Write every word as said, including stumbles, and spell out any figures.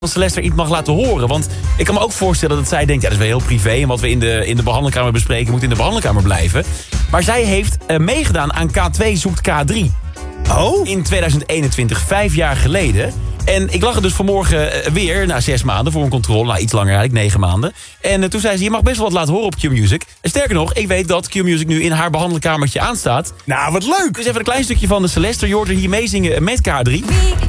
Celeste iets mag laten horen. Want ik kan me ook voorstellen dat zij denkt... ja, dat is wel heel privé en wat we in de, in de behandelkamer bespreken... moet in de behandelkamer blijven. Maar zij heeft uh, meegedaan aan K twee zoekt K drie. Oh? In tweeduizend eenentwintig, vijf jaar geleden. En ik lag er dus vanmorgen uh, weer, na zes maanden... voor een controle, nou iets langer eigenlijk, negen maanden. En uh, toen zei ze, je mag best wel wat laten horen op Q-Music. En sterker nog, ik weet dat Q-Music nu in haar behandelkamertje aanstaat. Nou, wat leuk! Dus even een klein stukje van de Celeste. Je hoort er hier meezingen met K drie.